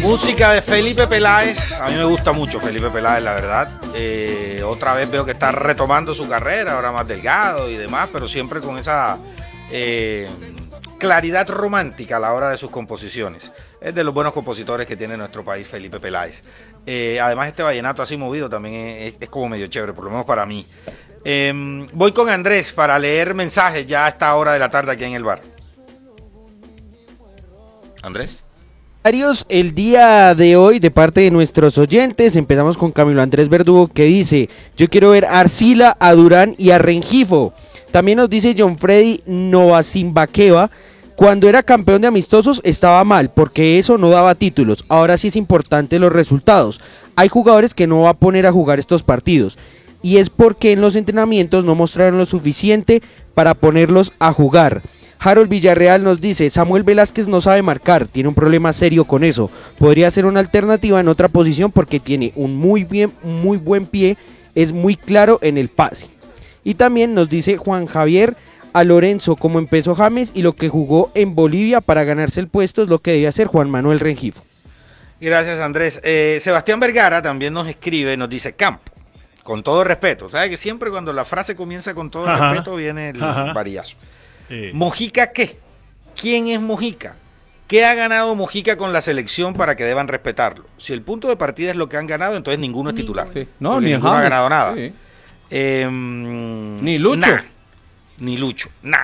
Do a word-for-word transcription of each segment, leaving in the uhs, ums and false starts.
Música de Felipe Peláez. A mí me gusta mucho Felipe Peláez, la verdad. Eh, otra vez veo que está retomando su carrera, ahora más delgado y demás, pero siempre con esa eh, claridad romántica a la hora de sus composiciones. Es de los buenos compositores que tiene nuestro país, Felipe Peláez. Eh, además, este vallenato así movido también es, es como medio chévere, por lo menos para mí. Eh, voy con Andrés para leer mensajes ya a esta hora de la tarde aquí en el bar. Andrés. El día de hoy de parte de nuestros oyentes empezamos con Camilo Andrés Verdugo, que dice: yo quiero ver a Arcila, a Durán y a Rengifo. También nos dice John Freddy Novasimbaqueva: cuando era campeón de amistosos estaba mal, porque eso no daba títulos. Ahora sí es importante los resultados. Hay jugadores que no va a poner a jugar estos partidos, y es porque en los entrenamientos no mostraron lo suficiente para ponerlos a jugar. Harold Villarreal nos dice: Samuel Velázquez no sabe marcar, tiene un problema serio con eso. Podría ser una alternativa en otra posición porque tiene un muy bien, muy buen pie, es muy claro en el pase. Y también nos dice Juan Javier: a Lorenzo, como empezó James y lo que jugó en Bolivia para ganarse el puesto es lo que debe hacer Juan Manuel Rengifo. Gracias, Andrés. Eh, Sebastián Vergara también nos escribe, nos dice: Campo, con todo respeto. ¿Sabes que siempre cuando la frase comienza con todo Ajá. respeto viene el Ajá. varillazo? Eh. ¿Mojica qué? ¿Quién es Mojica? ¿Qué ha ganado Mojica con la selección para que deban respetarlo? Si el punto de partida es lo que han ganado, entonces ninguno es titular. Sí. No, ni ninguno ha ganado nada. Sí. Eh, ni Lucho. Nah, ni Lucho, nada.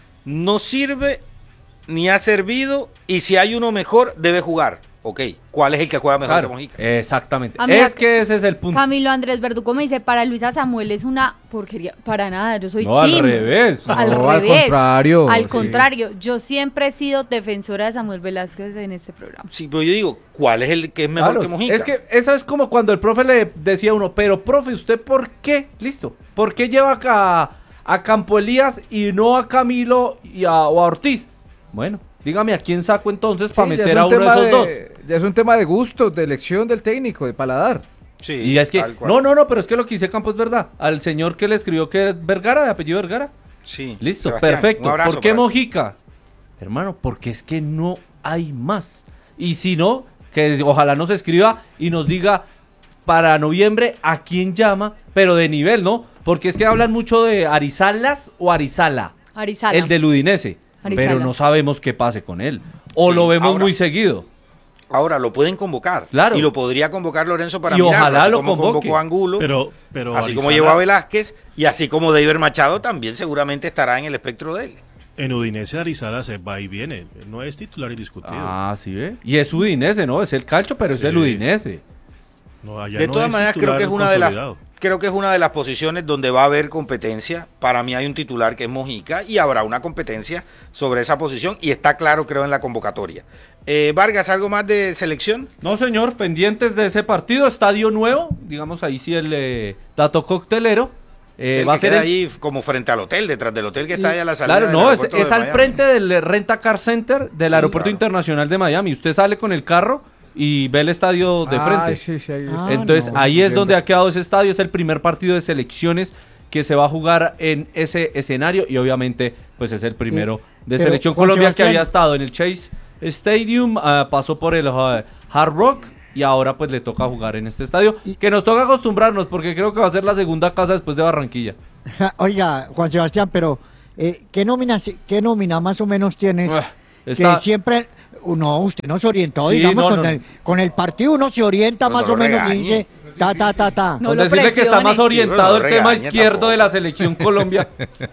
No sirve ni ha servido, y si hay uno mejor, debe jugar. Ok, ¿cuál es el que juega mejor claro, que Mojica? Exactamente. Es que ese es el punto. Camilo Andrés Verdugo me dice: para Luisa Samuel es una porquería. Para nada, yo soy no, team. al revés. Al no, revés. Al contrario. Al sí. contrario, yo siempre he sido defensora de Samuel Velázquez en este programa. Sí, pero yo digo, ¿cuál es el que es mejor claro, que Mojica? Es que eso es como cuando el profe le decía a uno: pero profe, ¿usted por qué? Listo. ¿Por qué lleva a, a Campo Elías y no a Camilo y a, o a Ortiz? Bueno, dígame a quién saco entonces para sí, meter a uno de esos de, dos. Ya es un tema de gusto, de elección del técnico, de paladar. Sí, y es que, no, no, no, pero es que lo que dice Campo es verdad. Al señor que le escribió que es Vergara, de apellido Vergara. Sí. Listo, Sebastián, perfecto. ¿Por qué Mojica? Hermano, porque es que no hay más. Y si no, que ojalá nos escriba y nos diga para noviembre a quién llama, pero de nivel, ¿no? Porque es que hablan mucho de Arizalas o Arizala. Arizala. El del Udinese. Arizala. Pero no sabemos qué pase con él. O sí, lo vemos ahora, muy seguido. Ahora lo pueden convocar. Claro. Y lo podría convocar Lorenzo para y mirarlo, ojalá así lo como convoque. convocó a Angulo, pero, pero así Arizala, como llevó a Velázquez, y así como David Machado también seguramente estará en el espectro de él. En Udinese Arizala se va y viene. No es titular indiscutido. Ah, sí ve. Y es Udinese, ¿no? Es el calcho, pero sí. es el Udinese. No, allá de no todas maneras creo que es una de las creo que es una de las posiciones donde va a haber competencia. Para mí hay un titular que es Mojica y habrá una competencia sobre esa posición y está claro, creo, en la convocatoria. Eh, Vargas, ¿algo más de selección? No, señor, pendientes de ese partido, estadio nuevo, digamos ahí sí el eh, dato coctelero. Eh, sí, va a ser el... ahí como frente al hotel, detrás del hotel que está allá a la salida. Claro, no, es, es al frente del Renta Car Center del sí, Aeropuerto claro. Internacional de Miami. Usted sale con el carro y ve el estadio de frente. Ay, sí, sí, ahí ah, Entonces no, ahí es donde ha quedado ese estadio, es el primer partido de selecciones que se va a jugar en ese escenario y obviamente pues es el primero sí, de Selección Colombia Sebastián, que había estado en el Chase Stadium, uh, pasó por el uh, Hard Rock y ahora pues le toca jugar en este estadio, y, que nos toca acostumbrarnos porque creo que va a ser la segunda casa después de Barranquilla. Oiga, Juan Sebastián, pero eh, ¿qué nómina qué nómina más o menos tienes? Uh, está... Que siempre... No, usted no se orientó, sí, digamos, no, con, no. El, con el partido uno se orienta no, más no o menos regañe. Y dice, ta, ta, ta, ta. No, decirle presione. Que está más orientado no el tema izquierdo tampoco. De la Selección Colombia.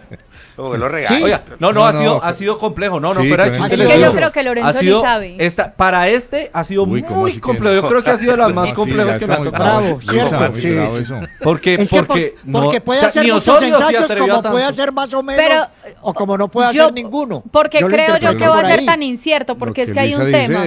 No, lo regañe. Sí. Oiga, no, no, no, ha sido, ha sido complejo, no, no, sí, fuera de chiste. Es que yo creo que Lorenzo sido, ni sabe. Esta, para este ha sido Uy, muy complejo, yo creo que ha sido de las más complejas que me ha tocado. Bravo, cierto, sí. Porque, es que porque, por, porque puede o sea, hacer muchos ensayos como puede hacer más o menos, o como no puede hacer ninguno. Porque creo yo que va a ser tan incierto, porque es que hay un tema.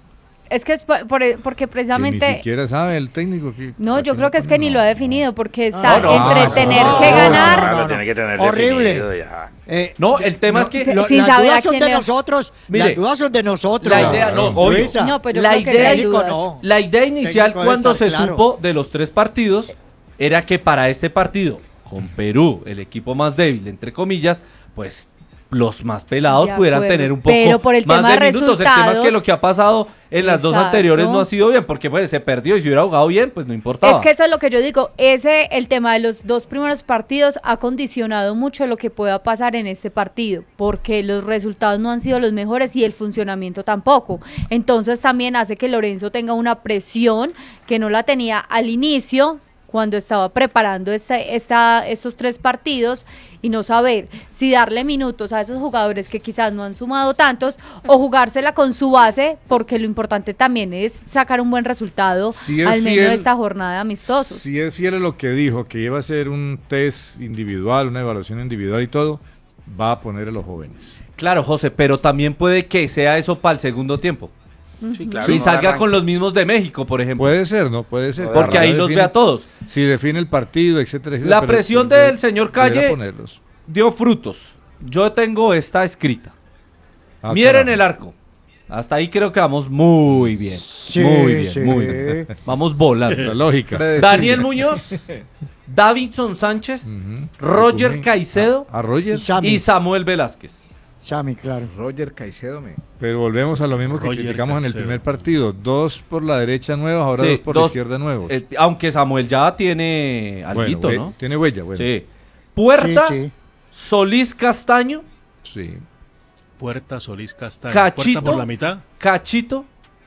Es que es por, por, porque precisamente... Que ni siquiera sabe el técnico. Que, no, yo creo que es que no. Ni lo ha definido, porque está no, no, entre no, tener no, que ganar... No, no, no, tiene que tener horrible. Ya. Eh, no, el tema no, es que... Lo, sin las saber dudas son de le... nosotros, Mire, las dudas son de nosotros. La idea, no, obvio. No, pero la, idea, no. la idea inicial técnico cuando se claro. supo de los tres partidos era que para este partido, con Perú, el equipo más débil, entre comillas, pues los más pelados De pudieran acuerdo, tener un poco pero por el más tema de de minutos. El tema es que resultados- lo que ha pasado en las dos Exacto. anteriores no ha sido bien, porque pues, se perdió y si hubiera jugado bien, pues no importaba. Es que eso es lo que yo digo, ese, el tema de los dos primeros partidos ha condicionado mucho lo que pueda pasar en este partido, porque los resultados no han sido los mejores y el funcionamiento tampoco. Entonces también hace que Lorenzo tenga una presión que no la tenía al inicio, cuando estaba preparando este, esta, estos tres partidos, y no saber si darle minutos a esos jugadores que quizás no han sumado tantos o jugársela con su base, porque lo importante también es sacar un buen resultado Si es al menos fiel- de esta jornada de amistosos. Si es fiel a lo que dijo, que iba a ser un test individual, una evaluación individual y todo, va a poner a los jóvenes. Claro, José, pero también puede que sea eso para el segundo tiempo. Sí, claro, y no salga arranca. con los mismos de México, por ejemplo. Puede ser, ¿no? Puede ser. Porque ahí Define- los ve a todos. Si define el partido, etcétera, etcétera. La pero presión puede- del señor pudiera Calle ponerlos. dio frutos. Yo tengo esta escrita. Ah, Miren caramba. el arco. Hasta ahí creo que vamos muy bien. Sí, muy bien, sí. muy bien. Vamos volando. La lógica. Daniel Muñoz, Davinson Sánchez, Ujú. Roger Ujú. Caicedo A Roger. Y Sammy, y Samuel Velázquez. Sammy, claro. Roger Caicedo me... Pero volvemos a lo mismo que Roger criticamos en el Caicedo. primer partido. Dos por la derecha nuevos, ahora Sí, dos por la dos- izquierda nuevos. Eh, aunque Samuel ya tiene Bueno, alguito, eh, ¿no? Tiene huella, bueno. Sí. Puerta, Sí, sí. Solís Castaño, Sí. Puerta, Solís, Castaño. Cachito. Puerta por la mitad. Cachito,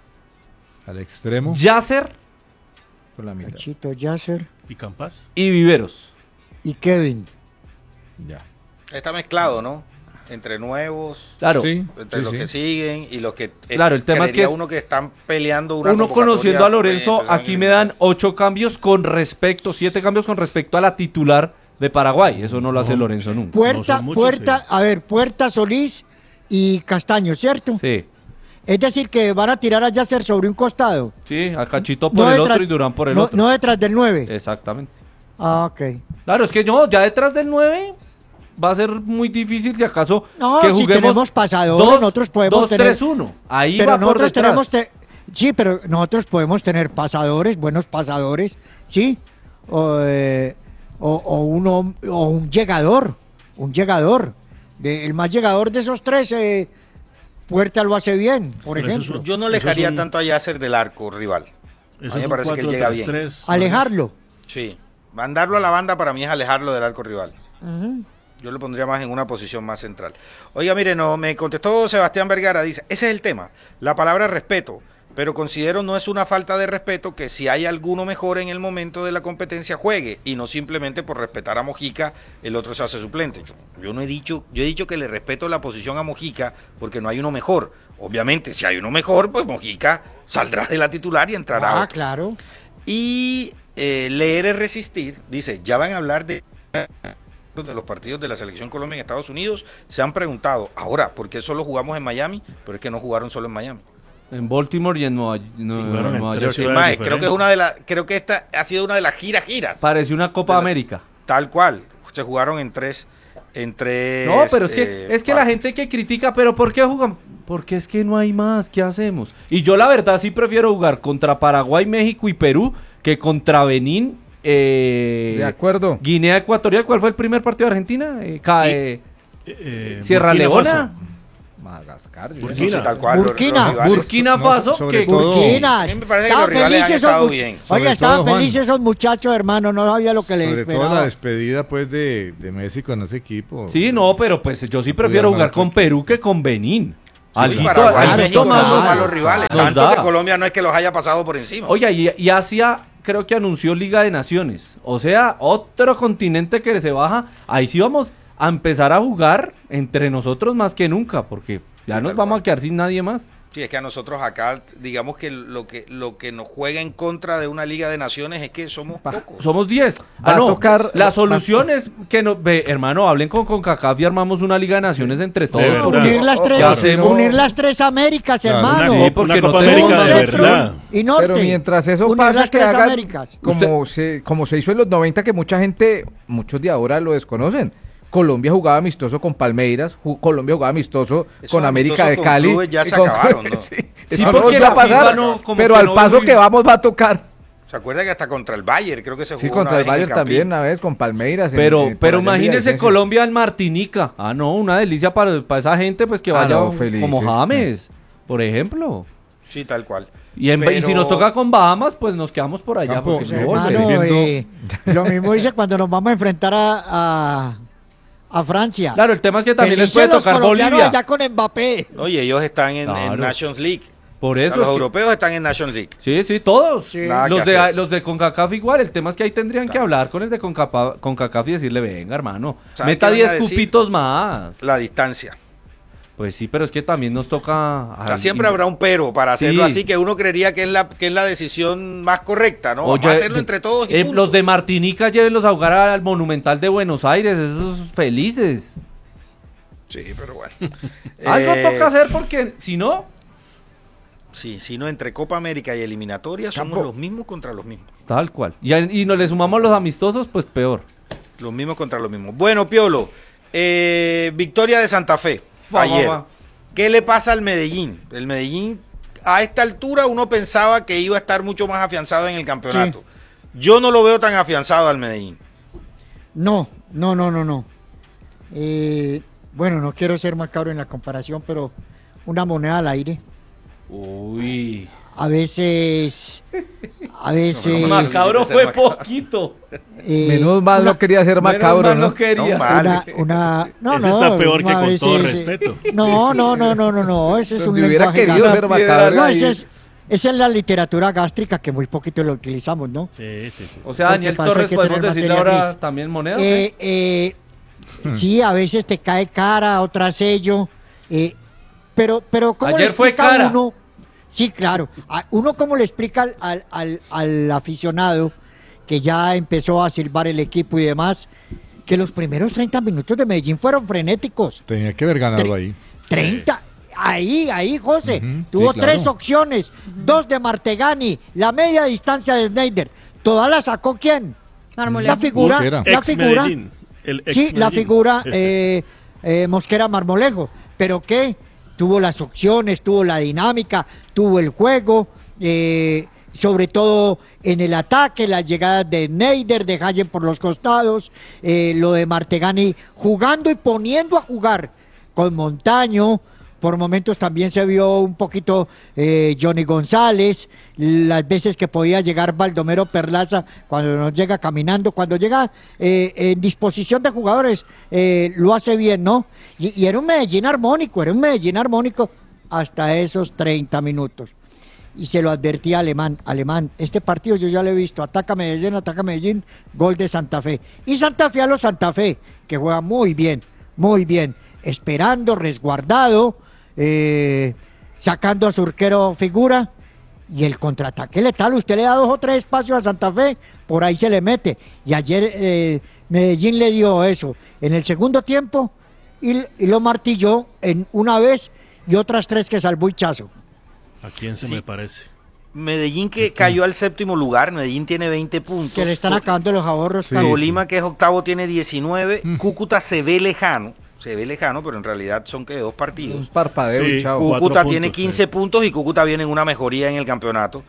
Al extremo. Yasser por la mitad. Cachito, Yasser Y Campas. y Viveros. y Kevin. Ya. Está mezclado, ¿no? Entre nuevos, Claro, Sí, entre sí, los sí. que siguen y los que eh, Claro, el tema es que creería es- uno que están peleando una uno convocatoria, conociendo a pues, Lorenzo, empezaron aquí en- me dan ocho cambios con respecto, siete cambios con respecto a la titular de Paraguay. Eso no lo hace No, Lorenzo nunca. Puerta, son muchos, Puerta, sí. a ver, Puerta, Solís y Castaño, ¿cierto? Sí, Es decir, que van a tirar a Yasser sobre un costado. sí, a Cachito por el detrás- otro y Durán por el no, otro. no detrás del nueve. Exactamente. Ah, ok. Claro, es que no, ya detrás del nueve va a ser muy difícil si acaso No, que si juguemos tenemos pasadores, dos- nosotros podemos dos, tener- tres, uno. Ahí Pero va por nosotros detrás. tenemos... te- Sí, pero nosotros podemos tener pasadores, buenos pasadores, ¿sí? O, eh, o, o uno, o un llegador, un llegador. De, el más llegador de esos tres, eh, Puerta lo hace bien, por Pero eso ejemplo. es Yo no Eso es alejaría un- tanto a Yasser del arco rival. Eso A mí me es un parece que él llega bien. cuatro tres tres, Alejarlo. Sí, mandarlo a la banda para mí es alejarlo del arco rival. Ujú. Yo lo pondría más en una posición más central. Oiga, mire, no, me contestó Sebastián Vergara, dice, ese es el tema, la palabra respeto, pero considero no es una falta de respeto que si hay alguno mejor en el momento de la competencia juegue y no simplemente por respetar a Mojica el otro se hace suplente. Yo, yo no he dicho, yo he dicho que le respeto la posición a Mojica porque no hay uno mejor. Obviamente, si hay uno mejor, pues Mojica saldrá de la titular y entrará Ah, otro. claro. Y eh, leer es resistir, dice, ya van a hablar de, de los partidos de la Selección Colombia en Estados Unidos. Se han preguntado, ahora, ¿por qué solo jugamos en Miami? Pero es que no jugaron solo en Miami. En Baltimore y en Nueva, no- jugaron en Nueva tres Jersey. Sí, ciudades mae, creo que es diferentes. una de las, creo que esta ha sido una de las giras giras. Pareció una Copa De las- América. Tal cual. Se jugaron en tres, en tres. No, pero es que, eh, es que la partes. gente que critica, pero ¿por qué jugan? Porque es que no hay más, ¿qué hacemos? Y yo la verdad sí prefiero jugar contra Paraguay, México y Perú que contra Benín, eh, De acuerdo. Guinea Ecuatorial. ¿Cuál fue el primer partido de Argentina? Eh, ca- eh, Eh, Sierra Burkina Leona. Faso. Madagascar. yo- Burkina. Sí, tal cual, los- Burkina, los rivales. Burkina No, Faso, sobre que todo- Burkina. A mí me parece que Estaban los rivales han felices estado esos bien. much- Sobre Oiga, estaban todo, Juan. felices esos muchachos, hermano. No sabía lo que les Sobre todo la esperaba. despedida pues de, de Messi con ese equipo. sí, no, pero pues yo sí prefiero Cuidado, jugar Marco. con Perú que con Benín. Alguito- Paraguay y alguito México no más son nos- malos rivales. nos Tanto da. que Colombia no es que los haya pasado por encima. Oye, y, y Asia creo que anunció Liga de Naciones. O sea, otro continente que se baja. Ahí sí vamos a empezar a jugar entre nosotros más que nunca, porque ya Sí, nos tal vamos cual. a quedar sin nadie más. Sí, es que a nosotros acá, digamos que lo que lo que nos juega en contra de una Liga de Naciones es que somos Pa- pocos. Somos diez. Va Ah, a no. tocar- La va- solución es que, no, ve, hermano, hablen con CONCACAF y armamos una Liga de Naciones entre todos. verdad. porque- Unir las tres, ¿Qué hacemos? unir las tres Américas, Claro, hermano. Sí, porque una no Copa tenemos América de centro verdad. y norte. Pero mientras eso Unir pasa, las que tres hagan Américas. como se, como se hizo en los noventa, que mucha gente, muchos de ahora lo desconocen. Colombia jugaba amistoso con Palmeiras, ju- Colombia jugaba amistoso Esos con América de amistosos con Cali. clubes ya y se con- acabaron, ¿no? Sí, Sí, eso porque no la va a pasar, FIFA no- como pero que al no paso vi- que vamos va a tocar. ¿Se acuerda que hasta contra el Bayern creo que se jugó? Sí, contra el Bayern también una vez, con Palmeiras. Pero, en, en, pero imagínese Colombia en Martinica. Ah, no, una delicia para, para esa gente, pues que ah, vaya no, felices, como James, sí. por ejemplo. Sí, tal cual. Y, en, pero... y si nos toca con Bahamas, pues nos quedamos por allá. Campo, Porque no, hermano, eh, lo mismo dice cuando nos vamos a enfrentar a, a, a Francia. Claro, el tema es que también Felices les puede tocar Bolivia. Allá con Mbappé. Oye, ellos están en, claro. en Nations League. Por eso o sea, los es que... europeos están en Nations League. Sí, sí, todos. Sí. Los, de, los de CONCACAF igual. El tema es que ahí tendrían claro. que hablar con el de CONCACAF, CONCACAF y decirle, venga, hermano, meta diez cupitos más. La distancia. Pues sí, pero es que también nos toca... O sea, siempre habrá un pero para hacerlo sí. así, que uno creería que es la que es la decisión más correcta, ¿no? Oye, Vamos a hacerlo entre todos y eh, Los de Martinica llévenlos a jugar al Monumental de Buenos Aires, esos felices. Sí, pero bueno. Algo eh... toca hacer porque, si no... Sí, si no, entre Copa América y eliminatoria somos Campo. los mismos contra los mismos. Tal cual. Y, y nos le sumamos los amistosos, pues peor. Los mismos contra los mismos. Bueno, Piolo, eh, victoria de Santa Fe va, ayer. Va, va. ¿Qué le pasa al Medellín? El Medellín, a esta altura, uno pensaba que iba a estar mucho más afianzado en el campeonato. Sí. Yo no lo veo tan afianzado al Medellín. No, no, no, no, no. Eh, bueno, no quiero ser macabro en la comparación, pero una moneda al aire. Uy. A veces, a veces. No, macabro fue macabro. Poquito. Eh, menos mal no quería ser macabro, mal ¿no? no quería. No, una, una, no, ese no, está peor que con veces, todo respeto. No, no, no, no, no, no. Ese es Pero un si hubiera lenguaje querido ser macabro. No, ese es, esa es la literatura gástrica que muy poquito lo utilizamos, ¿no? Sí, sí, sí. O sea, Daniel Torres, podemos decirle ahora gris. También moneda. Eh, eh, hmm. Sí, a veces te cae cara, otra sello. Eh, pero, pero ¿cómo Ayer le fue cara. Uno? Sí, claro. Uno cómo le explica al, al, al, al aficionado que ya empezó a silbar el equipo y demás, que los primeros treinta minutos de Medellín fueron frenéticos. Tenía que haber ganado Tre- ahí. treinta. Ahí, ahí, José. Uh-huh, Tuvo sí, claro. tres opciones, uh-huh. dos de Martegani, la media distancia de Sneijder. ¿Toda la sacó quién? Marmolejo. La figura. Mosquera. La Ex figura. Medellín, el ex sí, Medellín. la figura Este. eh, eh, Mosquera Marmolejo. ¿Pero qué? Tuvo las opciones, tuvo la dinámica, tuvo el juego, eh, sobre todo en el ataque, las llegadas de Sneijder, de Hayen por los costados, eh, lo de Martegani jugando y poniendo a jugar con Montaño. Por momentos también se vio un poquito eh, Johnny González, las veces que podía llegar Baldomero Perlaza cuando no llega caminando, cuando llega eh, en disposición de jugadores, eh, lo hace bien, ¿no? Y, y era un Medellín armónico, era un Medellín armónico hasta esos treinta minutos. Y se lo advertía Alemán, Alemán, este partido yo ya lo he visto, ataca Medellín, ataca Medellín, gol de Santa Fe. Y Santa Fe a los Santa Fe, que juega muy bien, muy bien, esperando, resguardado, Eh, sacando a su arquero Figura y el contraataque letal. Usted le da dos o tres espacios a Santa Fe, por ahí se le mete. Y ayer eh, Medellín le dio eso en el segundo tiempo y, y lo martilló en una vez y otras tres que salvó Hichazo. ¿A quién se sí. me parece? Medellín que cayó al séptimo lugar, Medellín tiene veinte puntos. Que le están acabando los ahorros. Sí, Tolima, sí. que es octavo, tiene diecinueve. Mm. Cúcuta se ve lejano. Se ve lejano, pero en realidad son que dos partidos. Un parpadeo sí, y chao. Cúcuta puntos, tiene quince sí. puntos y Cúcuta viene en una mejoría en el campeonato.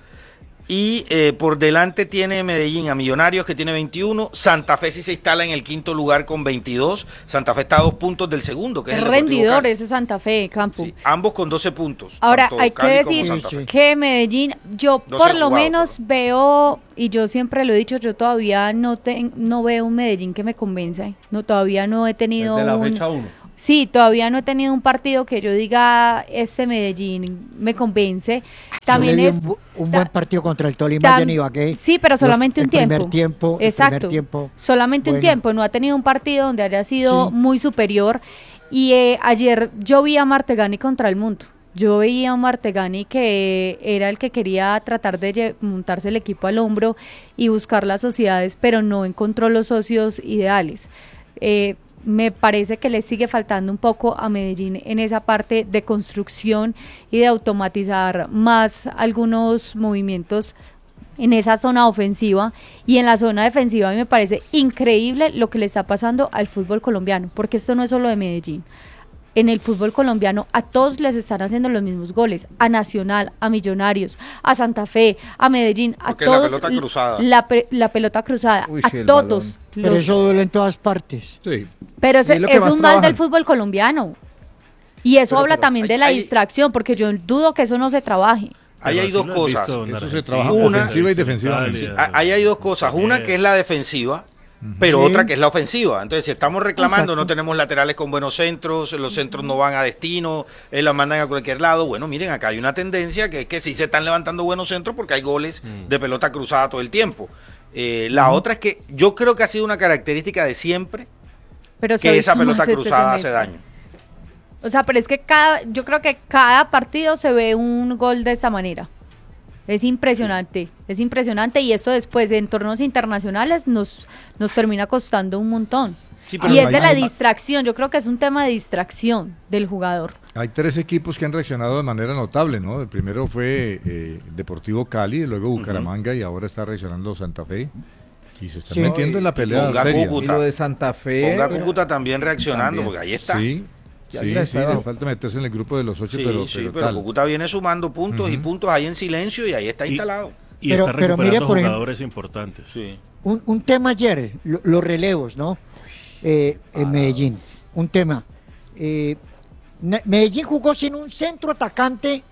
Y eh, por delante tiene Medellín a Millonarios, que tiene veintiuno. Santa Fe sí se instala en el quinto lugar con veintidós. Santa Fe está a dos puntos del segundo, que es, es el rendidor ese Santa Fe, Campo. Sí, ambos con doce puntos. Ahora, hay que decir que Medellín, yo por lo jugado, menos pero... veo, y yo siempre lo he dicho, yo todavía no, te, no veo un Medellín que me convenza. No, todavía no he tenido desde la un... fecha uno. Sí, todavía no he tenido un partido que yo diga, este Medellín me convence. También es un, un buen partido contra el Tolima en Ibagué. Sí, pero solamente Los, un tiempo. Primer tiempo. Exacto. Primer tiempo. Solamente bueno. un tiempo. No ha tenido un partido donde haya sido sí. muy superior. Y eh, ayer yo vi a Martegani contra el mundo. Yo veía a un Martegani que era el que quería tratar de montarse el equipo al hombro y buscar las sociedades, pero no encontró los socios ideales. Eh, me parece que le sigue faltando un poco a Medellín en esa parte de construcción y de automatizar más algunos movimientos en esa zona ofensiva, y en la zona defensiva a mí me parece increíble lo que le está pasando al fútbol colombiano, porque esto no es solo de Medellín. en el fútbol colombiano a todos les están haciendo los mismos goles, a Nacional, a Millonarios, a Santa Fe, a Medellín, a Porque todos. la pelota cruzada. La, pe- la pelota cruzada, Uy, a sí, el todos. Pero los- eso duele en todas partes. Sí. pero ese- Y es lo que es más un mal del trabajan. fútbol colombiano. Y eso Pero- habla pero también hay- de la hay- distracción, porque yo dudo que eso no se trabaje. Ahí hay Pero dos así lo he cosas. visto en Eso se Argentina, trabaja Una- ofensiva y en defensivamente. Italia, Ah, Ahí hay dos cosas, una también. que es la defensiva, pero Sí. otra que es la ofensiva. Entonces, si estamos reclamando, Exacto. no tenemos laterales con buenos centros, los centros no van a destino, eh, la mandan a cualquier lado. Bueno, miren, acá hay una tendencia que es que sí se están levantando buenos centros porque hay goles de pelota cruzada todo el tiempo. Eh, la otra es que yo creo que ha sido una característica de siempre Pero se ha que visto esa pelota más este cruzada hace semestre. daño. O sea, pero es que cada, yo creo que cada partido se ve un gol de esa manera. Es impresionante, es impresionante y esto después en torneos internacionales nos, nos termina costando un montón. Sí, pero Y es hay- de la hay- distracción, yo creo que es un tema de distracción del jugador. Hay tres equipos que han reaccionado de manera notable, ¿no? El primero fue eh, Deportivo Cali, luego Bucaramanga y ahora está reaccionando Santa Fe. Y se están Sí. metiendo en la Y pelea Ponga seria. Cúcuta. Y lo de Santa Fe. Ponga Cúcuta también reaccionando, También. porque ahí está. Sí, Ya sí, mira, sí, está le abajo. falta meterse en el grupo de los ocho, Sí, pero, sí, pero pero tal. Cúcuta viene sumando puntos y Ujú. puntos ahí en silencio y ahí está Y- instalado. Y Pero- está pero recuperando mire, por ejemplo- jugadores importantes. Sí. Un, un tema ayer, lo- los relevos, ¿no? Eh, en Medellín, un tema. Eh, Ne- Medellín jugó sin un centro atacante,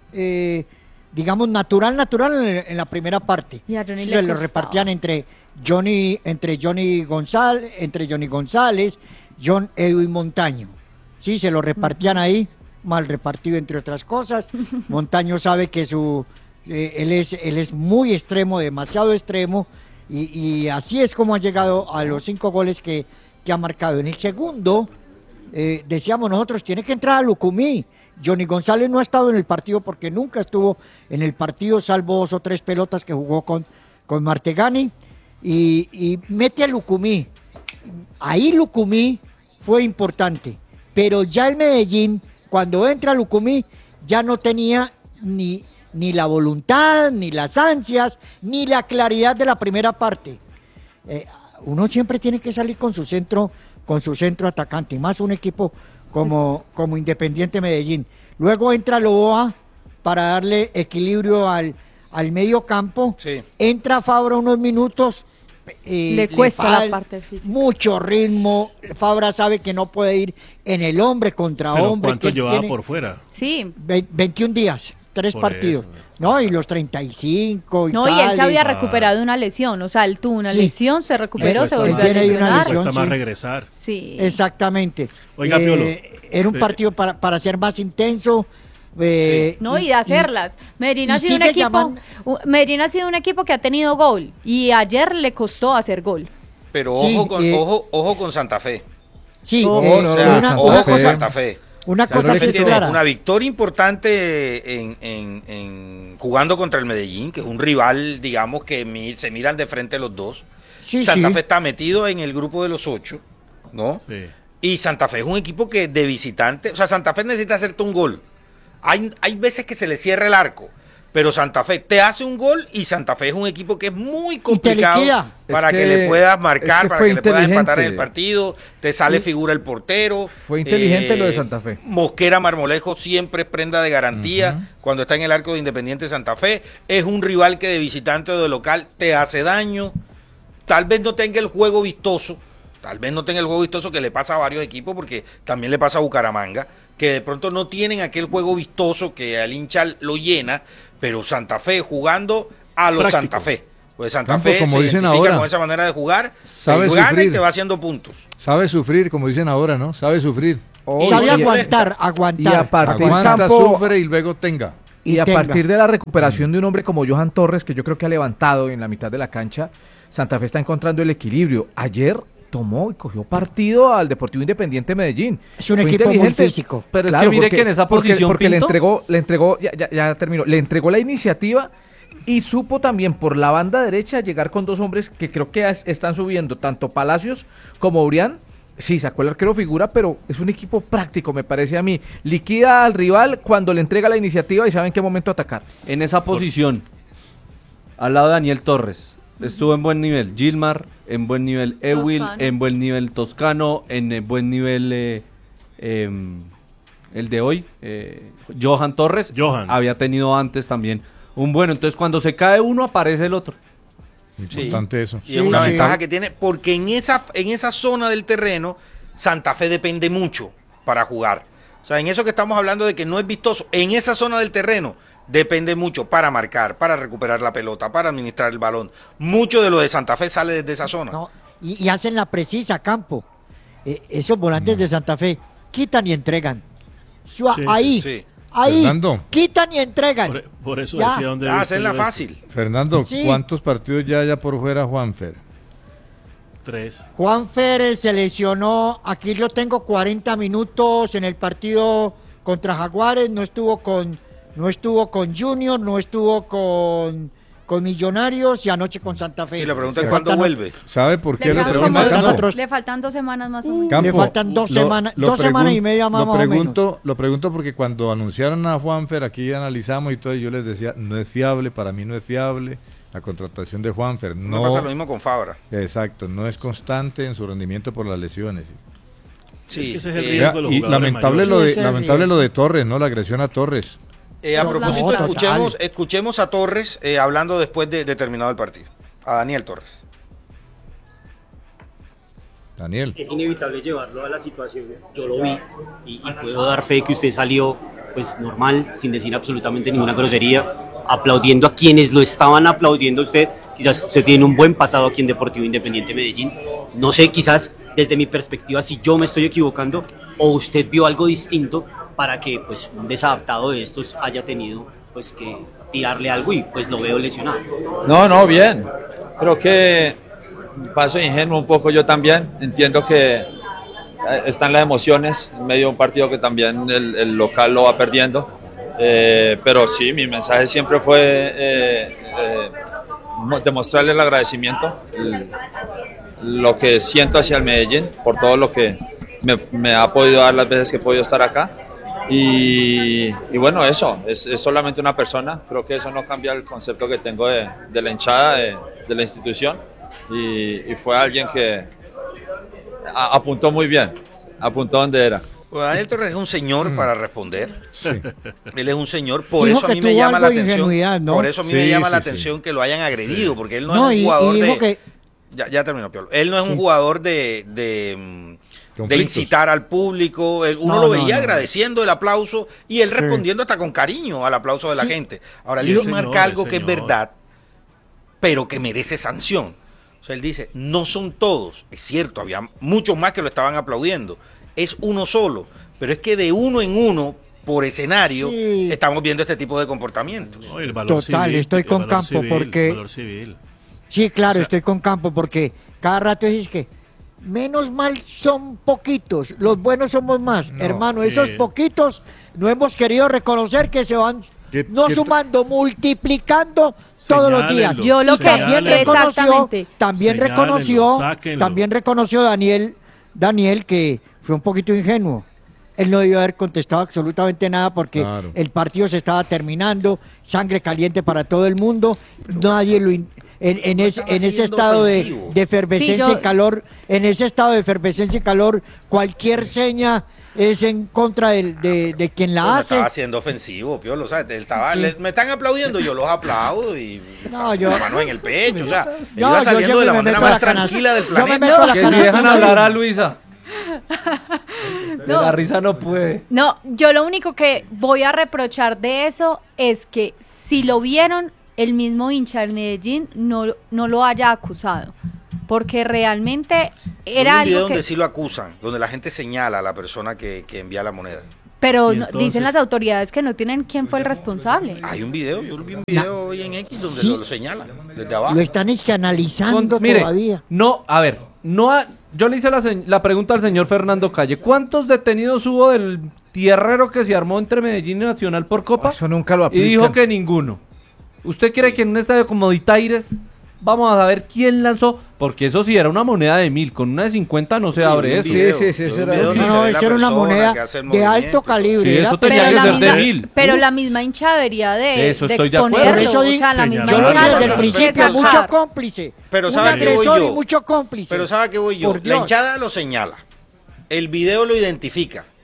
eh, digamos, natural, natural en, en la primera parte. Y a Johnny Se le lo costaba. repartían entre Johnny, entre Johnny González, entre Johnny González, John Edwin Montaño. Sí, se lo repartían ahí, mal repartido entre otras cosas. Montaño sabe que su eh, él es él es muy extremo, demasiado extremo, y, y así es como ha llegado a los cinco goles que, que ha marcado. En el segundo, eh, decíamos nosotros, tiene que entrar a Lucumí. Johnny González no ha estado en el partido porque nunca estuvo en el partido, salvo dos o tres pelotas que jugó con, con Martegani, y, y mete a Lucumí. Ahí Lucumí fue importante, pero ya el Medellín, cuando entra Lucumí, ya no tenía ni, ni la voluntad, ni las ansias, ni la claridad de la primera parte. Eh, uno siempre tiene que salir con su centro, con su centro atacante, y más un equipo como, como Independiente Medellín. Luego entra Loboa para darle equilibrio al, al medio campo. Sí. Entra Fabra unos minutos. eh, Le cuesta la fal- parte física. Mucho ritmo. Fabra sabe que no puede ir en el hombre contra Pero hombre. ¿cuánto que él llevaba tiene por fuera? Sí, ve- veintiún días, tres Por partidos. eso. No, y los treinta y cinco y no, y él se tales. había Ah. recuperado de una lesión, o sea, él tuvo una Sí. lesión, se recuperó, Él se cuesta volvió a más- él viene de una lesionar. lesión. Cuesta más sí. regresar. Sí. Exactamente. Oiga, Eh, Piolo, Era un eh, partido para, para ser más intenso. eh, No, y de hacerlas. Medellín y ha sido un sigue equipo, llaman- u- Medellín ha sido un equipo que ha tenido gol y ayer le costó hacer gol. Pero Sí, ojo con, eh, ojo, ojo con Santa Fe. Sí, Ojo, eh, no, O no, sea, una, Santa ojo una con Fe. cosa, Santa Fe. una Santa cosa Fe sí es tiene clara. una victoria importante en, en- en jugando contra el Medellín, que es un rival, digamos, que mi- se miran de frente los dos. Sí, Santa sí. Fe está metido en el grupo de los ocho, ¿no? Sí. Y Santa Fe es un equipo que de visitante, o sea, Santa Fe necesita hacerte un gol. Hay, hay veces que se le cierra el arco, pero Santa Fe te hace un gol y Santa Fe es un equipo que es muy complicado liquida. para Es que, que- le puedas marcar, es que para fue que le puedas empatar en el inteligente. partido, te sale figura el portero. Eh, Fue inteligente lo de Santa Fe. Mosquera Marmolejo siempre es prenda de garantía cuando está en el arco de Independiente Santa Fe. Es un rival que de visitante o de local te hace daño. Tal vez no tenga el juego vistoso, tal vez no tenga el juego vistoso que le pasa a varios equipos, porque también le pasa a Bucaramanga, que de pronto no tienen aquel juego vistoso que al hincha lo llena, pero Santa Fe jugando a los Práctico. Santa Fe. Pues Santa Campo, Fe como se dicen identifica ahora, con esa manera de jugar, sabe te gana y sufrir. te va haciendo puntos. Sabe sufrir, como dicen ahora, ¿no? Sabe sufrir. Oh, Sabe y- aguantar, Y aguantar. a partir Aguanta, campo, sufre y luego tenga. y y a tenga. partir de la recuperación de un hombre como Johan Torres, que yo creo que ha levantado en la mitad de la cancha, Santa Fe está encontrando el equilibrio. Ayer tomó y cogió partido al Deportivo Independiente Medellín. Es un Fue equipo muy inteligente. físico. Pero es que mire que en esa porque- posición, porque le Pinto- entregó, le entregó, ya, ya, ya terminó, le entregó la iniciativa y supo también por la banda derecha llegar con dos hombres que creo que es- están subiendo, tanto Palacios como Urián. Sí, sacó el arquero figura, pero es un equipo práctico, me parece a mí. Liquida al rival cuando le entrega la iniciativa y sabe en qué momento atacar. En esa posición, al lado de Daniel Torres, estuvo en buen nivel Gilmar, en buen nivel Ewil, Toscano. en buen nivel Toscano, en eh, buen nivel eh, eh, el de hoy, eh, Johan Torres, Johan. había tenido antes también un bueno. Entonces cuando se cae uno aparece el otro. Importante eso. Y es una ventaja que tiene, porque en esa, en esa zona del terreno, Santa Fe depende mucho para jugar. O sea, en eso que estamos hablando de que no es vistoso, en esa zona del terreno depende mucho para marcar, para recuperar la pelota, para administrar el balón. Mucho de lo de Santa Fe sale desde esa zona. No, y, y hacen la precisa, Campo. Eh, esos volantes no. de Santa Fe quitan y entregan. Su, sí, ahí. Sí. Ahí, Fernando, quitan y entregan. Por, por eso ya. decía dónde ah, hacerla fácil. Fernando, sí. ¿cuántos partidos ya haya por fuera Juanfer? Tres. Juanfer se lesionó, aquí lo tengo cuarenta minutos en el partido contra Jaguares, no estuvo con, no estuvo con Junior, no estuvo con, con Millonarios y anoche con Santa Fe. Y le preguntan cuándo vuelve. ¿Sabe por qué le, lo preguntan? Le faltan dos semanas más o menos. Campo, le faltan dos semanas, dos semanas y media más, lo más pregunto, o menos. Lo pregunto porque cuando anunciaron a Juanfer, aquí analizamos y todo, y yo les decía, no es fiable, para mí no es fiable la contratación de Juanfer. No, no pasa lo mismo con Fabra. Exacto, no es constante en su rendimiento por las lesiones. Sí, es que ese es el riesgo de los y lamentable, lo de, sí, lamentable lo de Torres, ¿no? La agresión a Torres. Eh, a propósito, escuchemos, escuchemos a Torres eh, hablando después de, de terminado el partido. A Daniel Torres. Daniel. Es inevitable llevarlo a la situación. Yo lo vi y, y puedo dar fe que usted salió pues normal, sin decir absolutamente ninguna grosería, aplaudiendo a quienes lo estaban aplaudiendo a usted. Quizás usted tiene un buen pasado aquí en Deportivo Independiente Medellín. No sé, quizás desde mi perspectiva si yo me estoy equivocando o usted vio algo distinto para que pues un desadaptado de estos haya tenido pues que tirarle algo y pues lo veo lesionado. No, no, bien. Creo que paso ingenuo un poco yo también. Entiendo que están las emociones en medio de un partido que también el, el local lo va perdiendo. Eh, pero sí, mi mensaje siempre fue eh, eh, demostrarle el agradecimiento, el, lo que siento hacia el Medellín por todo lo que me, me ha podido dar las veces que he podido estar acá. Y, y bueno, eso, es, es solamente una persona. Creo que eso no cambia el concepto que tengo de, de la hinchada, de, de la institución. Y, y fue alguien que a, apuntó muy bien, apuntó donde era. Pues Daniel Torres es un señor mm. para responder. Sí. Él es un señor, por dijo eso a mí me llama la atención. ¿no? Por eso a mí sí, me llama sí, la sí. atención que lo hayan agredido, porque él no, no es un y, jugador y de. Que... Ya, ya terminó, Piolo. Él no es sí. un jugador de. de de incitar al público, él, uno no, lo veía no, no, agradeciendo el aplauso y él respondiendo sí. hasta con cariño al aplauso de la sí. gente. Ahora, él sí, marca algo que es verdad, pero que merece sanción. O sea, él dice, no son todos, es cierto, había muchos más que lo estaban aplaudiendo, es uno solo, pero es que de uno en uno, por escenario, sí. estamos viendo este tipo de comportamientos. No, el valor Total, civil, estoy con Campo civil, porque... Valor civil. Sí, claro, o sea, estoy con Campo porque cada rato dices que menos mal son poquitos, los buenos somos más. No, hermano, esos eh, poquitos no hemos querido reconocer que se van ¿qué, no qué sumando, multiplicando todos los días. Yo lo y que también reconoció, también señálenlo, reconoció, sáquenlo. también reconoció Daniel, Daniel que fue un poquito ingenuo. Él no debió haber contestado absolutamente nada porque claro. el partido se estaba terminando, sangre caliente para todo el mundo, nadie lo in- En, en, ese, en ese estado de, de efervescencia sí, yo... y calor, en ese estado de efervescencia y calor, cualquier seña es en contra de, de, de quien la pues hace. Estaba siendo ofensivo, Piolo, ¿sabes? Él estaba, sí. le, me están aplaudiendo, yo los aplaudo y no, yo, la mano en el pecho, o sea, no, iba saliendo yo de la me manera más la tranquila del planeta. Yo me meto no, a la que si dejan hablar a Luisa. De no, la risa no puede. No, yo lo único que voy a reprochar de eso es que si lo vieron, el mismo hincha del Medellín no, no lo haya acusado, porque realmente era Hay un video algo que... donde sí lo acusan, donde la gente señala a la persona que, que envía la moneda. Pero no, dicen las autoridades que no tienen quién fue el responsable. Hay un video, yo vi un video hoy en X donde sí. lo, lo señalan desde abajo. Lo están es que analizando Con, mire, todavía. No, a ver, no ha, yo le hice la, la pregunta al señor Fernando Calle. ¿Cuántos detenidos hubo del tierrero que se armó entre Medellín y Nacional por Copa? Eso nunca lo aplican. Y dijo que ninguno. ¿Usted cree que en un estadio como Ditaires vamos a saber quién lanzó? Porque eso sí era una moneda de mil, con una de cincuenta no se abre eso. Sí, sí, sí, eso era, no, no, eso era una moneda de alto calibre. Sí, eso tenía que ser de mil. Pero la misma hincha debería de, eso de estoy exponerlo. De Por eso o sea, la misma yo hincha desde el principio, mucho cómplice. Pero un sabe que voy agresor yo. y mucho cómplice. Pero sabe que voy yo. La hinchada lo señala. El video lo identifica.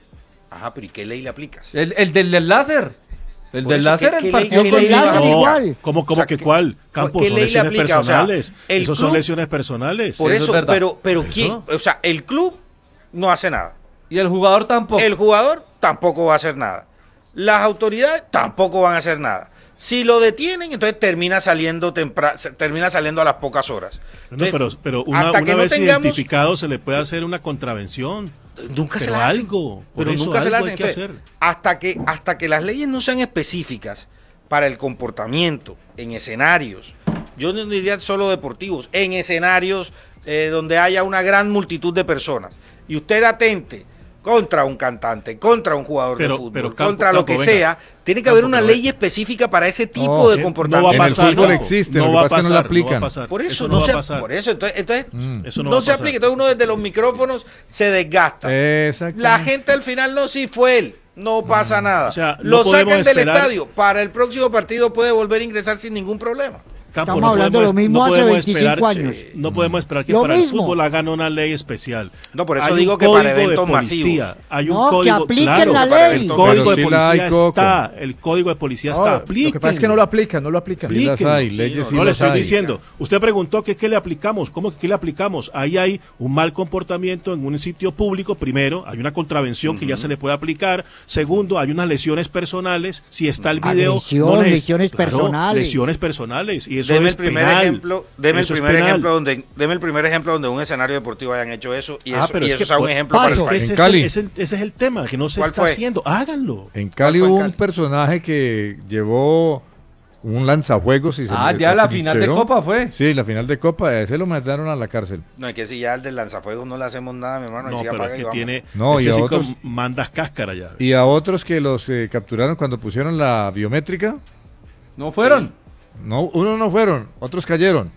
Ajá, pero ¿y qué ley le aplicas? El, el del, del láser. El Por del eso, láser, ¿qué- el qué ley- partido qué con ley le láser. aplica? igual. ¿Cómo, cómo O sea, que ¿qué- cuál? Campos, qué son ley le lesiones aplica? O sea, personales. el Esos son club- lesiones personales. Por eso eso, es verdad. pero, pero Por ¿quién? eso. O sea, el club no hace nada. Y el jugador tampoco. El jugador tampoco va a hacer nada. Las autoridades tampoco van a hacer nada. Si lo detienen, entonces termina saliendo tempra- se- termina saliendo a las pocas horas. No, Entonces, pero, pero una, hasta una que no vez tengamos- identificado se le puede hacer una contravención. Nunca se Pero la hacen. algo, por Pero eso nunca se la algo hacen. hay que Entonces, hacer. hasta que hasta que las leyes no sean específicas para el comportamiento en escenarios, yo no diría solo deportivos, en escenarios eh, donde haya una gran multitud de personas y usted atente contra un cantante, contra un jugador Pero- de fútbol, pero, Campo, contra lo Campo, que venga. sea, tiene que Campo, haber una pero ley venga. específica para ese tipo No, de eh, comportamiento. no va a En el pasar, fútbol Campo. existe, no lo que va a pasa es que no pasar, lo aplican. no va a pasar. Por eso, no, no, va se, a pasar. por eso, entonces, entonces Mm. Eso no no, va a se pasar. aplica. Entonces uno desde los micrófonos se desgasta. Exactamente. La gente al final no, sí fue él, no pasa nada. O sea, no lo sacan podemos del esperar- estadio, para el próximo partido puede volver a ingresar sin ningún problema. Campo, Estamos no hablando podemos- lo mismo no hace podemos veinticinco esperar- años. sí, No podemos esperar que Lo para mismo. el fútbol hagan una ley especial. No, por eso Hay un digo que para código de eventos policía, masivos. Hay un No, que código, apliquen claro, la para ley. El Pero código de sí la policía hay, Coco. está. El código de policía No, está. lo que pasa es que no lo aplican, no lo aplican. Sí las hay, Aplíquenlo. leyes Sí, sí no le las estoy hay. diciendo. Usted preguntó que qué le aplicamos. ¿Cómo que qué le aplicamos? Ahí hay un mal comportamiento en un sitio público. Primero, hay una contravención que ya se le puede aplicar. Segundo, hay unas lesiones personales. Si está el video. Agresión, no les- lesiones personales. Lesiones personales. Y eso Deme es el primer penal. ejemplo, deme el Eso es primer penal. ejemplo donde, deme el primer ejemplo donde un escenario deportivo hayan hecho eso y Ah, eso, pero y es eso que sea un por- ejemplo para el paso. país. Ese En es, el, Cali. ese, es el, ese es el tema, que no se ¿Cuál está fue? haciendo. Háganlo. En Cali ¿Cuál fue hubo en un Cali? personaje que llevó un lanzajuegos y se Ah, le- ya le la final de trincheró. Copa fue. Sí, la final de Copa, a ese lo mandaron a la cárcel. No, es que si ya al del lanzafuegos no le hacemos nada, mi hermano, y No, siga pero apaga es y que vamos. tiene. No, ese y a sí otros- con- mandas cáscara ya. Y a otros que los eh, capturaron cuando pusieron la biométrica, No fueron. no, unos no fueron, otros cayeron.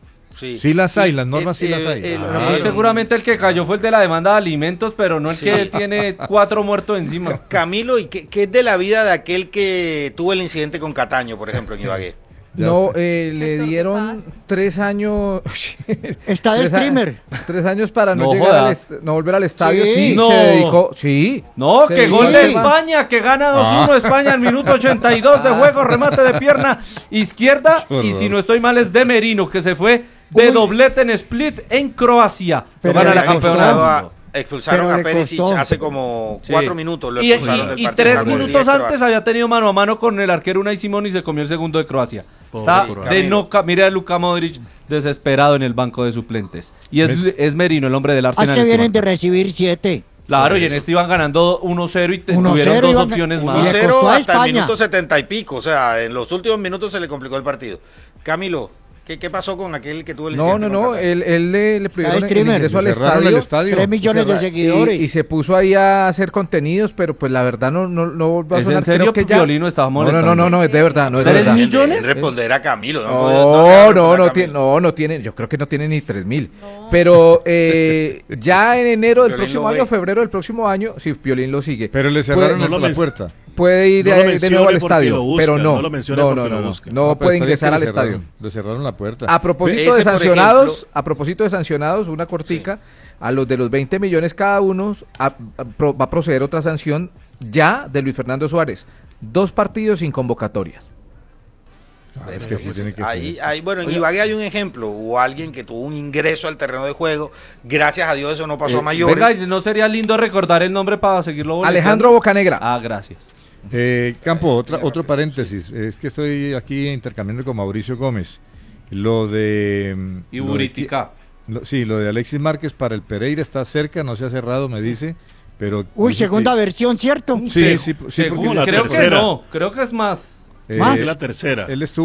Sí las hay, las normas sí las hay. el- Ah, Y seguramente el que cayó fue el de la demanda de alimentos, pero no el que tiene cuatro muertos encima. Camilo, ¿y qué, qué es de la vida de aquel que tuvo el incidente con Cataño, por ejemplo, en Ibagué? Ya. No, eh, le Néstor, ¿qué dieron pasa? tres años. Está de tres a- streamer. Tres años para no, No llegar al jodas. est- no volver al estadio. Sí. Sí, No. se dedicó. Sí. No, Se que dedicó gol a de llevar- España, que gana dos uno España al minuto ochenta y dos de juego, remate de pierna izquierda. Qué Y horror. si no estoy mal es de Merino, que se fue de Uy. doblete en Split en Croacia. Pero Gana le la costó. campeona del Expulsado a- mundo. expulsaron Pero a le Perisic costó. hace como Sí. cuatro minutos. Lo Y, expulsaron y- del y partido tres contra minutos Croacia. antes había tenido mano a mano con el arquero Unai Simón y se comió el segundo de Croacia. Pobre Está Croacia. de no ca- mira a Luka Modric desesperado en el banco de suplentes. Y es, Me- es Merino, el hombre del Haz Arsenal. que el que vienen de marca. recibir siete. Claro, Por y en eso. este iban ganando uno cero y te- uno tuvieron cero dos iban- opciones y más. le Cero costó a hasta el España. minuto setenta y pico, o sea, en los últimos minutos se le complicó el partido. Camilo, ¿qué, qué pasó con aquel que tuvo el No, incidente no, con no. Cataño? Él, él le, le prohibieron el streamer. ingreso al Le cerraron estadio. el estadio. Tres millones de Y- seguidores. Y, se puso ahí a hacer contenidos, pero pues la verdad no, no, no volvió a ¿Es sonar. en serio? Creo que ya... Piolín no estaba No, no, molestando. no, no, no, es de verdad, no es de ¿Tres verdad. millones? Deben responder a Camilo. No, puede- no, deben no, responder a tiene, Camilo. no, no tiene, yo creo que no tiene ni tres mil. Pero eh, ya en enero del Piolín próximo lo año, ve. febrero del próximo año, si Piolín lo sigue, Pero le cerraron no lo la men- puerta. puede ir no lo eh, de mencione nuevo al porque estadio, lo buscan, pero no, no lo mencione no, porque no, lo no, no, buscan. no Ah, pero puede está bien ingresar que al le estadio. cerraron- Le cerraron la puerta. A propósito Ese, de por sancionados, ejemplo- a propósito de sancionados, una cortica, a los de los veinte millones cada uno, a- a- pro- va a proceder otra sanción ya de Luis Fernando Suárez. Dos partidos sin convocatorias. Ah, es que sí tiene que Ahí, ser. ahí, bueno, en Ibagué hay un ejemplo, hubo alguien que tuvo un ingreso al terreno de juego, gracias a Dios eso no pasó a mayores. Venga, ¿no sería lindo recordar el nombre para seguirlo boleteando? Alejandro Bocanegra. Ah, gracias. Eh, Campo, otra, otro paréntesis. Es que estoy aquí intercambiando con Mauricio Gómez. Lo de... mm, Y lo de- Buritica. lo- sí, lo de Alexis Márquez para el Pereira está cerca, no se ha cerrado, me dice. Pero Uy, dice segunda que- versión, ¿cierto? Sí, sí, sí, Según- porque- la creo que tercera. no, creo que es más. eh, Más. Es la tercera. Él estuvo